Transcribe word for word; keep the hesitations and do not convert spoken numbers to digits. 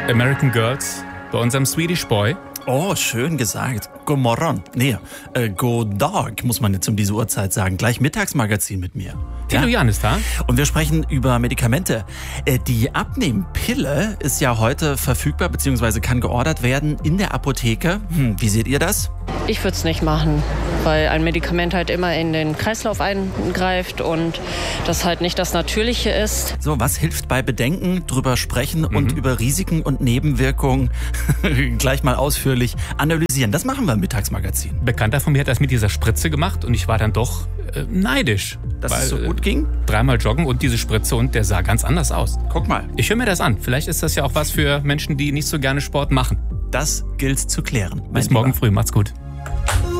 American Girls bei unserem Swedish Boy. Oh, schön gesagt. God morgon. Nee, äh, God Dag muss man jetzt um diese Uhrzeit sagen. Gleich Mittagsmagazin mit mir. Tilo Ja? Jan ist da. Und wir sprechen über Medikamente. Äh, die Abnehmpille ist ja heute verfügbar bzw. kann geordert werden in der Apotheke. Hm, wie seht ihr das? Ich würde es nicht machen, weil ein Medikament halt immer in den Kreislauf eingreift und das halt nicht das Natürliche ist. So, was hilft bei Bedenken? Drüber sprechen mhm. und über Risiken und Nebenwirkungen gleich mal ausführlich analysieren. Das machen wir im Mittagsmagazin. Bekannter von mir hat das mit dieser Spritze gemacht und ich war dann doch äh, neidisch. Dass weil, es so gut ging? Dreimal joggen und diese Spritze und der sah ganz anders aus. Guck mal. Ich höre mir das an. Vielleicht ist das ja auch was für Menschen, die nicht so gerne Sport machen. Das gilt's zu klären. Bis morgen früh. Macht's gut.